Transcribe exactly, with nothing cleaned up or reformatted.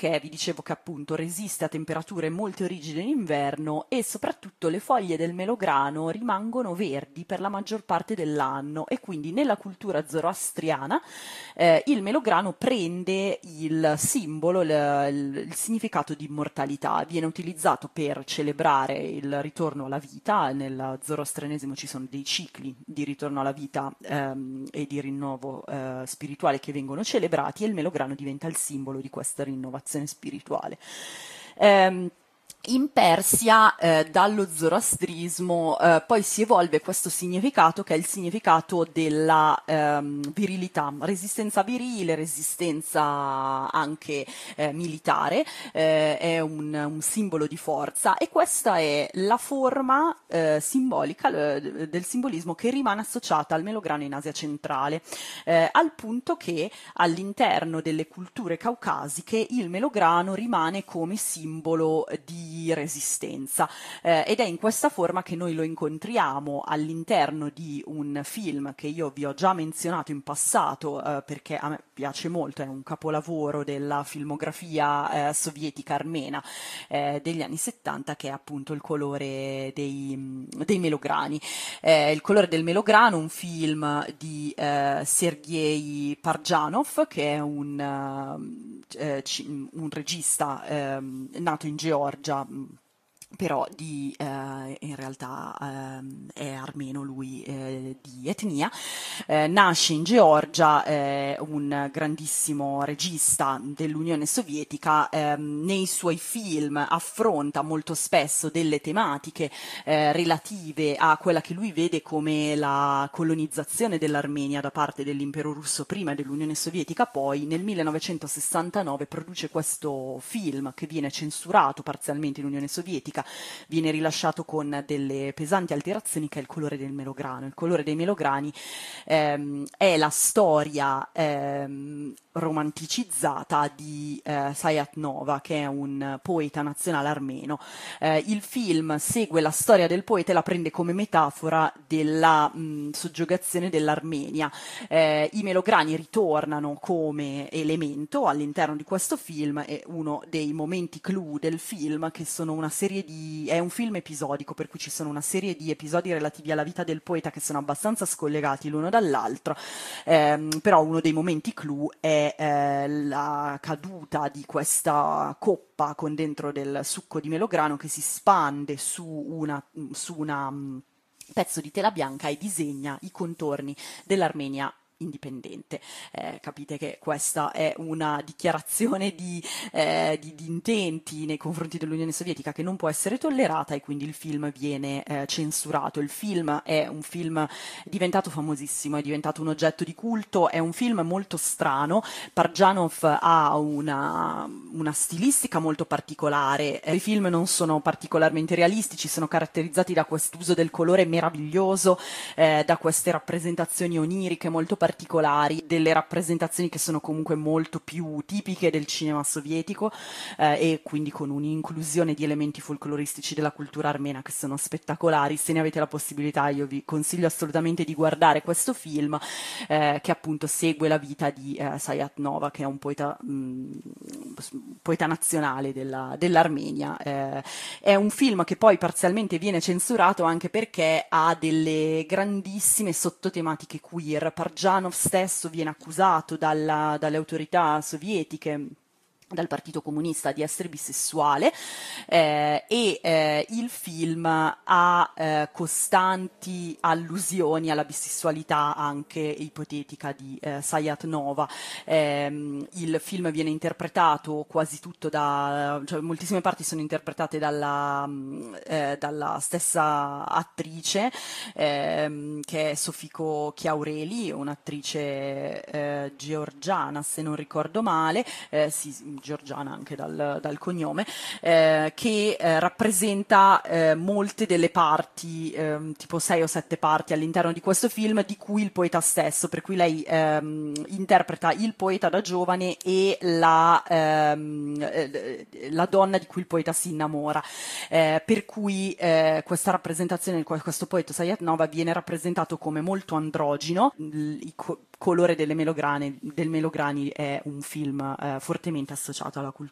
perché vi dicevo che appunto resiste a temperature molto rigide in inverno e soprattutto le foglie del melograno rimangono verdi per la maggior parte dell'anno e quindi nella cultura zoroastriana eh, il melograno prende il simbolo, il, il, il significato di immortalità, viene utilizzato per celebrare il ritorno alla vita. Nel zoroastrianesimo ci sono dei cicli di ritorno alla vita ehm, e di rinnovo eh, spirituale che vengono celebrati e il melograno diventa il simbolo di questa rinnovazione spirituale. Ehm, In Persia, eh, dallo zoroastrismo, eh, poi si evolve questo significato che è il significato della ehm, virilità, resistenza virile, resistenza anche eh, militare, eh, è un, un simbolo di forza e questa è la forma eh, simbolica eh, del simbolismo che rimane associata al melograno in Asia centrale, eh, al punto che all'interno delle culture caucasiche il melograno rimane come simbolo di resistenza eh, ed è in questa forma che noi lo incontriamo all'interno di un film che io vi ho già menzionato in passato eh, perché a me piace molto, è un capolavoro della filmografia eh, sovietica armena eh, degli anni settanta, che è appunto Il colore dei, dei melograni. Eh, Il colore del melograno, un film di eh, Sergei Parjanov, che è un, eh, un regista eh, nato in Georgia, però di, eh, in realtà eh, è armeno lui eh, di etnia, eh, nasce in Georgia, eh, un grandissimo regista dell'Unione Sovietica, eh, nei suoi film affronta molto spesso delle tematiche eh, relative a quella che lui vede come la colonizzazione dell'Armenia da parte dell'impero russo prima e dell'Unione Sovietica poi. Nel millenovecentosessantanove produce questo film che viene censurato parzialmente in Unione Sovietica, viene rilasciato con delle pesanti alterazioni, che è Il colore del melograno. Il colore dei melograni ehm, è la storia ehm, romanticizzata di eh, Sayat Nova, che è un poeta nazionale armeno. Eh, il film segue la storia del poeta e la prende come metafora della mh, soggiogazione dell'Armenia. Eh, I melograni ritornano come elemento all'interno di questo film e uno dei momenti clou del film, che sono una serie di è un film episodico, per cui ci sono una serie di episodi relativi alla vita del poeta che sono abbastanza scollegati l'uno dall'altro, ehm, però uno dei momenti clou è eh, la caduta di questa coppa con dentro del succo di melograno che si spande su una, su una um, pezzo di tela bianca e disegna i contorni dell'Armenia indipendente. Eh, capite che questa è una dichiarazione di, eh, di, di intenti nei confronti dell'Unione Sovietica che non può essere tollerata e quindi il film viene eh, censurato. Il film è un film diventato famosissimo, è diventato un oggetto di culto, è un film molto strano. Parjanov ha una, una stilistica molto particolare, i film non sono particolarmente realistici, sono caratterizzati da quest'uso del colore meraviglioso, eh, da queste rappresentazioni oniriche molto particolari, delle rappresentazioni che sono comunque molto più tipiche del cinema sovietico eh, e quindi con un'inclusione di elementi folcloristici della cultura armena che sono spettacolari. Se ne avete la possibilità io vi consiglio assolutamente di guardare questo film eh, che appunto segue la vita di eh, Sayat Nova, che è un poeta, mh, poeta nazionale della, dell'Armenia. Eh, è un film che poi parzialmente viene censurato anche perché ha delle grandissime sottotematiche queer. Parjanov stesso viene accusato dalla, dalle autorità sovietiche, dal Partito Comunista, di essere bisessuale eh, e eh, il film ha eh, costanti allusioni alla bisessualità anche ipotetica di eh, Sayat Nova. Eh, il film viene interpretato quasi tutto da, cioè moltissime parti sono interpretate dalla, eh, dalla stessa attrice eh, che è Sofiko Chiaureli, un'attrice eh, georgiana se non ricordo male, eh, sì, georgiana anche dal, dal cognome, eh, che eh, rappresenta eh, molte delle parti, eh, tipo sei o sette parti all'interno di questo film, di cui il poeta stesso, per cui lei ehm, interpreta il poeta da giovane e la, ehm, eh, la donna di cui il poeta si innamora, eh, per cui eh, questa rappresentazione di questo poeta Sayat Nova viene rappresentato come molto androgino. Il co- colore delle melograne, del melograni è un film eh, fortemente associato alla cultura